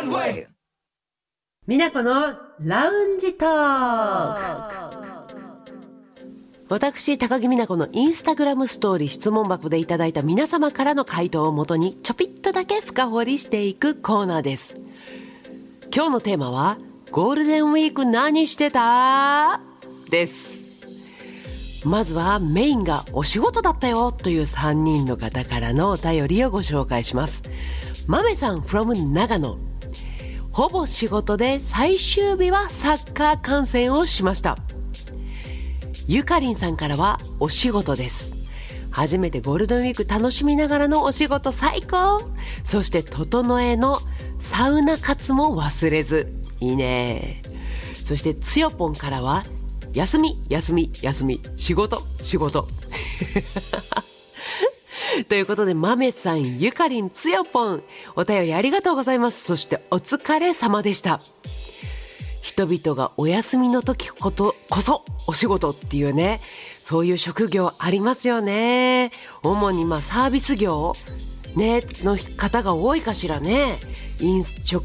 みなこのラウンジトーク。私高木美奈子のインスタグラムストーリー質問箱でいただいた皆様からの回答をもとにちょぴっとだけ深掘りしていくコーナーです。今日のテーマはゴールデンウィーク何してたです。まずはメインがお仕事だったよという3人の方からのお便りをご紹介します。まめさん from 長野。ほぼ仕事で最終日はサッカー観戦をしました。ゆかりんさんからはお仕事です。初めてゴールデンウィーク楽しみながらのお仕事最高。そして整えのサウナ活も忘れず。いいね。そしてつよぽんからは休み休み休み仕事仕事ということでまめさん、ゆかりん、つよぽん、お便りありがとうございます。そしてお疲れ様でした。人々がお休みの時こそお仕事っていうね、そういう職業ありますよね。主にサービス業、ね、の方が多いかしらね。飲食